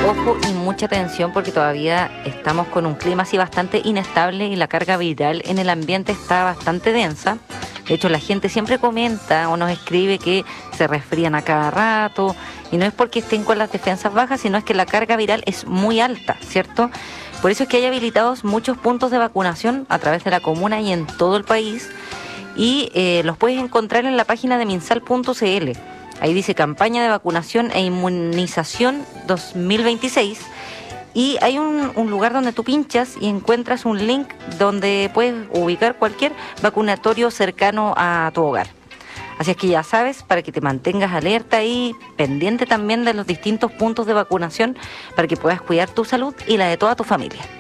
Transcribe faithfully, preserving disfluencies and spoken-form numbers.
ojo y mucha atención porque todavía estamos con un clima así bastante inestable y la carga viral en el ambiente está bastante densa. De hecho, la gente siempre comenta o nos escribe que se resfrían a cada rato y no es porque estén con las defensas bajas, sino es que la carga viral es muy alta, ¿cierto? Por eso es que hay habilitados muchos puntos de vacunación a través de la comuna y en todo el país y eh, los puedes encontrar en la página de minsal punto c l. Ahí dice campaña de vacunación e inmunización dos mil veintiséis y hay un, un lugar donde tú pinchas y encuentras un link donde puedes ubicar cualquier vacunatorio cercano a tu hogar. Así es que ya sabes, para que te mantengas alerta y pendiente también de los distintos puntos de vacunación para que puedas cuidar tu salud y la de toda tu familia.